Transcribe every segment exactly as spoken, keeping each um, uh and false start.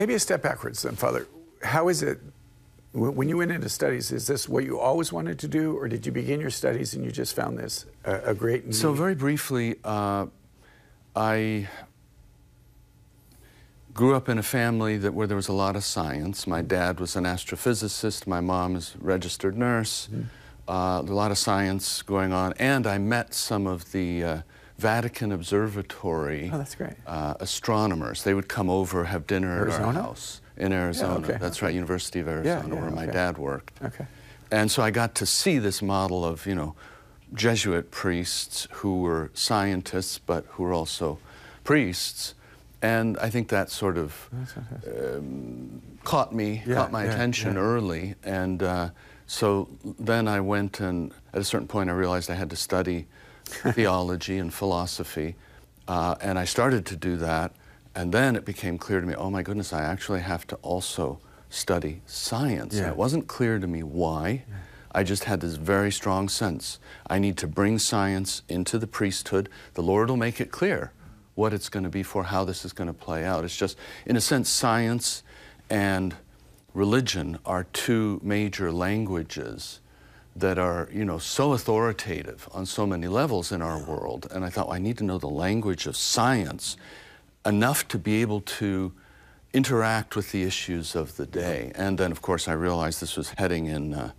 Maybe a step backwards then, Father. How is it, when you went into studies, is this what you always wanted to do, or did you begin your studies and you just found this a, a great need? So very briefly, uh, I grew up in a family that where there was a lot of science. My dad was an astrophysicist, my mom is a registered nurse, mm-hmm. uh, a lot of science going on, and I met some of the uh, Vatican Observatory oh, that's great. Uh, astronomers. They would come over, have dinner Arizona? at our house in Arizona. Yeah, okay. That's okay. right, University of Arizona, yeah, yeah, where okay. my dad worked. Okay. And so I got to see this model of, you know, Jesuit priests who were scientists, but who were also priests. And I think that sort of um, caught me, yeah, caught my yeah, attention yeah. early. And uh, so then I went and at a certain point I realized I had to study theology and philosophy. Uh, and I started to do that. And then it became clear to me, oh my goodness, I actually have to also study science. Yeah. And it wasn't clear to me why. Yeah. I just had this very strong sense. I need to bring science into the priesthood. The Lord will make it clear what it's going to be for, how this is going to play out. It's just, in a sense, science and religion are two major languages that are, you know, so authoritative on so many levels in our world. And I thought, well, I need to know the language of science enough to be able to interact with the issues of the day. And then, of course, I realized this was heading in, uh,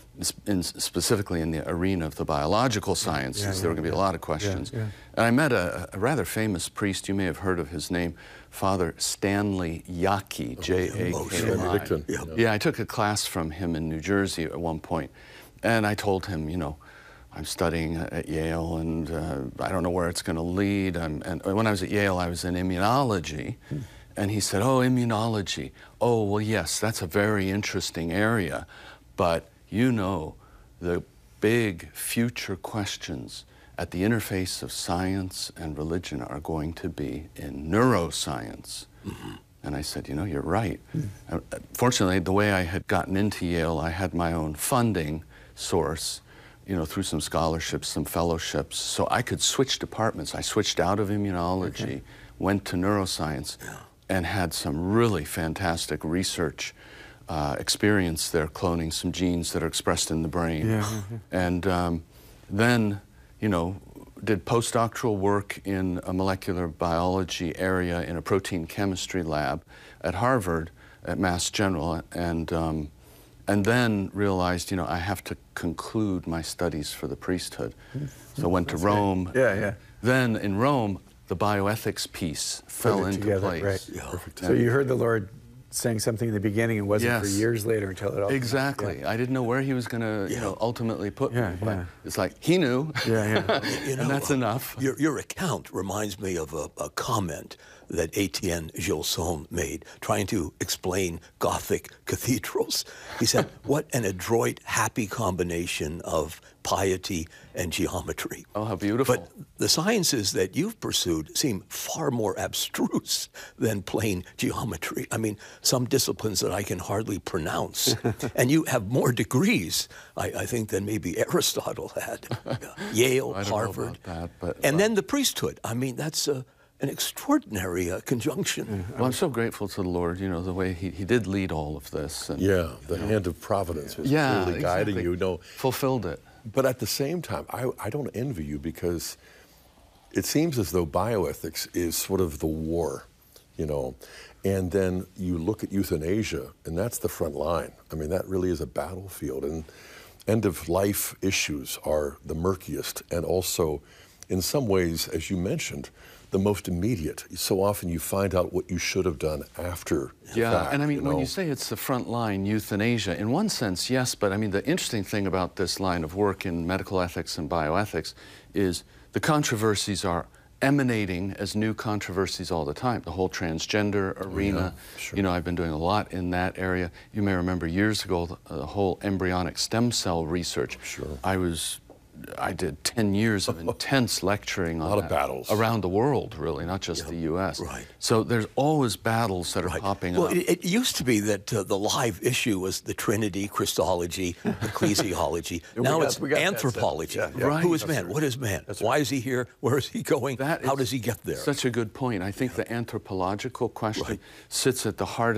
in specifically in the arena of the biological sciences. Yeah, yeah, there were going to be yeah. a lot of questions. Yeah, yeah. And I met a, a rather famous priest. You may have heard of his name, Father Stanley Yaki, J A K I. Yeah. Yeah, I took a class from him in New Jersey at one point. And I told him, you know, I'm studying at Yale, and uh, I don't know where it's going to lead. I'm, and when I was at Yale, I was in immunology. Hmm. And he said, oh, immunology. Oh, well, yes, that's a very interesting area. But you know, the big future questions at the interface of science and religion are going to be in neuroscience. Mm-hmm. And I said, you know, you're right. Mm-hmm. uh, fortunately, the way I had gotten into Yale, I had my own funding source, you know, through some scholarships, some fellowships, so I could switch departments. I switched out of immunology, okay. went to neuroscience, yeah. and had some really fantastic research uh, experience there, cloning some genes that are expressed in the brain. Yeah, yeah, yeah. And um, then, you know, did postdoctoral work in a molecular biology area in a protein chemistry lab at Harvard, at Mass General, and um, And then realized, you know, I have to conclude my studies for the priesthood. So went to That's Rome. Right. Yeah, yeah. Then in Rome, the bioethics piece fell into together, place. Right. Yeah. Perfect. So you heard the Lord saying something in the beginning and wasn't Yes. for years later until it all Exactly. Yeah. I didn't know where he was going to, Yeah. you know, ultimately put yeah, me. But yeah. it's like, he knew. Yeah, yeah. You know, and that's uh, enough. Your, your account reminds me of a, a comment that Etienne Gilson made, trying to explain Gothic cathedrals. He said, what an adroit, happy combination of piety and geometry. Oh, how beautiful. But the sciences that you've pursued seem far more abstruse than plain geometry. I mean, some disciplines that I can hardly pronounce. And you have more degrees, I, I think, than maybe Aristotle had. Yale, I don't Harvard. know about that, but, and well. then the priesthood. I mean, that's a... an extraordinary uh, conjunction. Yeah. Well, I'm so grateful to the Lord, you know, the way he, he did lead all of this. And, yeah, the hand of providence was yeah, clearly exactly. guiding you. No, fulfilled it. But at the same time, I, I don't envy you, because it seems as though bioethics is sort of the war, you know, and then you look at euthanasia, and that's the front line. I mean, that really is a battlefield, and end-of-life issues are the murkiest, and also, in some ways, as you mentioned, the most immediate. So often you find out what you should have done after Yeah, the fact, and I mean, you when know? you say it's the front line, euthanasia, in one sense, yes, but I mean, the interesting thing about this line of work in medical ethics and bioethics is the controversies are emanating as new controversies all the time. The whole transgender arena, yeah, sure. you know, I've been doing a lot in that area. You may remember years ago, the, the whole embryonic stem cell research. Sure. I was I did ten years of intense lecturing on a lot that of battles around the world, really, not just yeah, the U S Right. So there's always battles that are Right. popping well, up. It, it used to be that uh, the live issue was the Trinity, Christology, ecclesiology. We Now got- it's we got that anthropology. set. Yeah, yeah. Who is Right. man? What is man? Why is he here? Where is he going? That How is does he get there? Such a good point. I think the anthropological question Right. sits at the heart